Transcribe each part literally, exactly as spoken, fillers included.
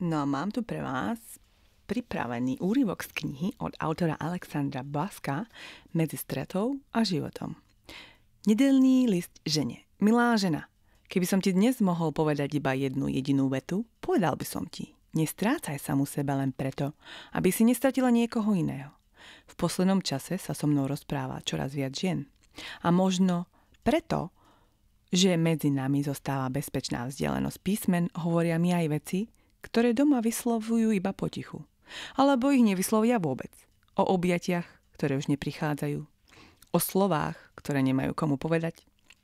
No a mám tu pre vás pripravený úryvok z knihy od autora Alexandra Baska Medzi stratou a životom. Nedeľný list žene. Milá žena, keby som ti dnes mohol povedať iba jednu jedinú vetu, povedal by som ti. Nestrácaj samu seba len preto, aby si nestratila niekoho iného. V poslednom čase sa so mnou rozpráva čoraz viac žien. A možno preto, že medzi nami zostáva bezpečná vzdialenosť písmen, hovoria mi aj veci, ktoré doma vyslovujú iba potichu. Alebo ich nevyslovia vôbec. O objatiach, ktoré už neprichádzajú. O slovách, ktoré nemajú komu povedať.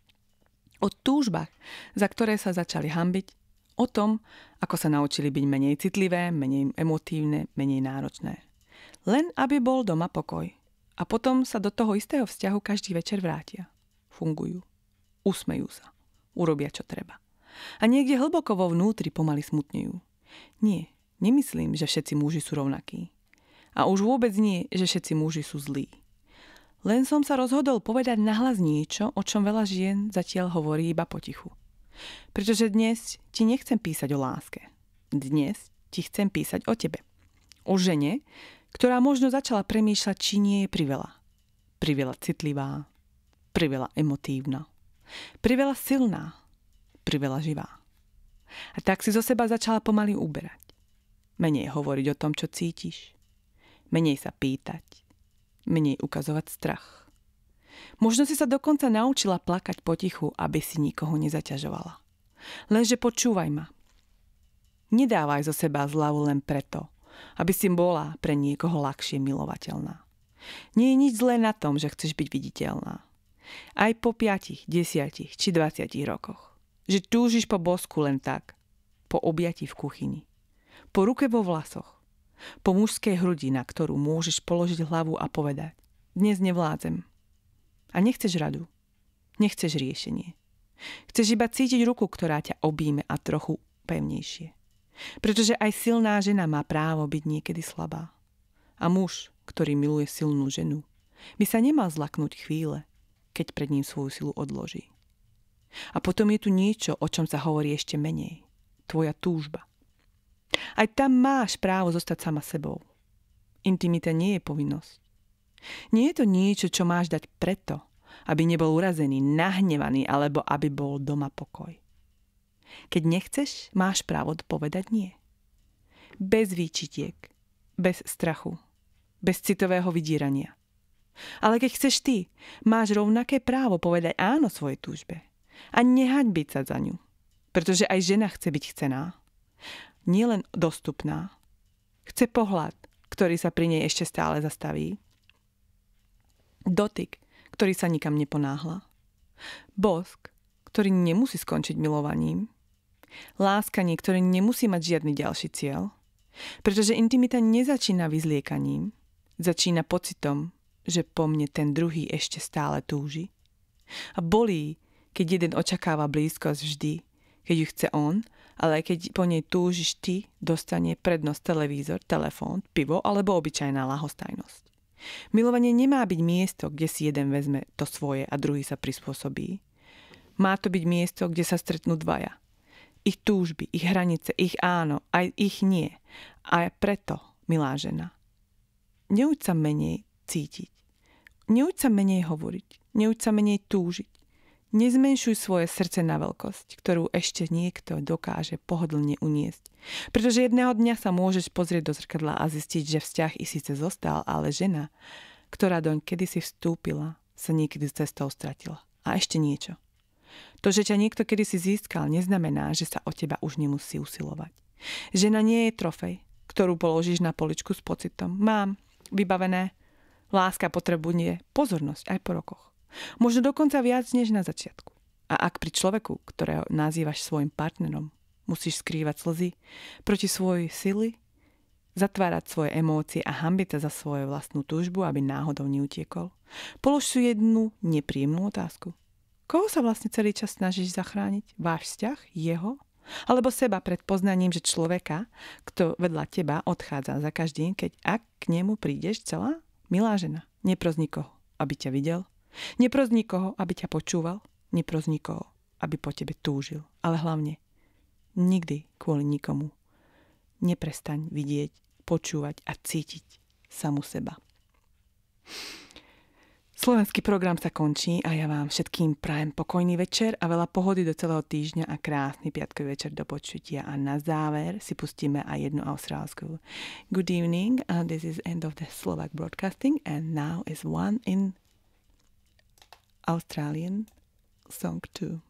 O túžbách, za ktoré sa začali hanbiť. O tom, ako sa naučili byť menej citlivé, menej emotívne, menej náročné. Len aby bol doma pokoj. A potom sa do toho istého vzťahu každý večer vrátia. Fungujú. Usmejú sa. Urobia, čo treba. A niekde hlboko vo vnútri pomaly smutnejú. Nie, nemyslím, že všetci muži sú rovnakí. A už vôbec nie, že všetci muži sú zlí. Len som sa rozhodol povedať nahlas niečo, o čom veľa žien zatiaľ hovorí iba potichu. Pretože dnes ti nechcem písať o láske. Dnes ti chcem písať o tebe. O žene, ktorá možno začala premýšľať, či nie je priveľa. Priveľa citlivá, priveľa emotívna, priveľa silná, priveľa živá. A tak si zo seba začala pomaly uberať. Menej hovoriť o tom, čo cítiš. Menej sa pýtať. Menej ukazovať strach. Možno si sa dokonca naučila plakať potichu, aby si nikoho nezaťažovala. Lenže počúvaj ma. Nedávaj zo seba zľavu len preto, aby si bola pre niekoho ľahšie milovateľná. Nie je nič zlé na tom, že chceš byť viditeľná. Aj po piatich, desiatich či dvadsiatich rokoch. Že túžiš po bosku len tak. Po objati v kuchyni. Po ruke vo vlasoch. Po mužskej hrudi, na ktorú môžeš položiť hlavu a povedať: dnes nevládzem. A nechceš radu. Nechceš riešenie. Chceš iba cítiť ruku, ktorá ťa objíme a trochu pevnejšie. Pretože aj silná žena má právo byť niekedy slabá. A muž, ktorý miluje silnú ženu, by sa nemal zlaknúť chvíle, keď pred ním svoju silu odloží. A potom je tu niečo, o čom sa hovorí ešte menej. Tvoja túžba. Aj tam máš právo zostať sama sebou. Intimita nie je povinnosť. Nie je to niečo, čo máš dať preto, aby nebol urazený, nahnevaný, alebo aby bol doma pokoj. Keď nechceš, máš právo povedať nie. Bez výčitiek, bez strachu, bez citového vydírania. Ale keď chceš ty, máš rovnaké právo povedať áno svojej túžbe a nehaňbiť sa za ňu. Pretože aj žena chce byť chcená. Nie len dostupná. Chce pohľad, ktorý sa pri nej ešte stále zastaví. Dotyk, ktorý sa nikam neponáhla. Bosk, ktorý nemusí skončiť milovaním. Láskanie, ktoré nemusí mať žiadny ďalší cieľ. Pretože intimita nezačína vyzliekaním. Začína pocitom, že po mne ten druhý ešte stále túži. A bolí, keď jeden očakáva blízkosť vždy, keď ju chce on, ale keď po nej túžiš ty, dostane prednosť televízor, telefón, pivo alebo obyčajná ľahostajnosť. Milovanie nemá byť miesto, kde si jeden vezme to svoje a druhý sa prispôsobí. Má to byť miesto, kde sa stretnú dvaja. Ich túžby, ich hranice, ich áno, aj ich nie. A preto, milá žena, neuč sa menej cítiť. Neuč sa menej hovoriť. Neuč sa menej túžiť. Nezmenšuj svoje srdce na veľkosť, ktorú ešte niekto dokáže pohodlne uniesť. Pretože jedného dňa sa môžeš pozrieť do zrkadla a zistiť, že vzťah i síce zostal, ale žena, ktorá doň kedysi vstúpila, sa niekedy cestou stratila. A ešte niečo. To, že ťa niekto kedysi získal, neznamená, že sa o teba už nemusí usilovať. Žena nie je trofej, ktorú položíš na poličku s pocitom: mám, vybavené. Láska potrebuje pozornosť aj po rokoch. Možno dokonca viac než na začiatku. A ak pri človeku, ktorého nazývaš svojim partnerom, musíš skrývať slzy proti svojej sily, zatvárať svoje emócie a hanbiť sa za svoju vlastnú túžbu, aby náhodou neutiekol, polož si jednu nepríjemnú otázku. Koho sa vlastne celý čas snažíš zachrániť? Váš vzťah? Jeho? Alebo seba pred poznaním, že človeka, kto vedľa teba odchádza za každým, keď ak k nemu prídeš celá? Milá žena, nepros nikoho, aby ťa videl. Nepros nikoho, aby ťa počúval. Nepros nikoho, aby po tebe túžil. Ale hlavne, nikdy kvôli nikomu Neprestaň vidieť, počúvať a cítiť samu seba. Slovenský program sa končí a ja vám všetkým prajem pokojný večer a veľa pohody do celého týždňa a krásny piatkový večer do počutia. A na záver si pustíme aj jednu austrálsku. Good evening, uh, this is end of the Slovak broadcasting and now is one in Australian song too.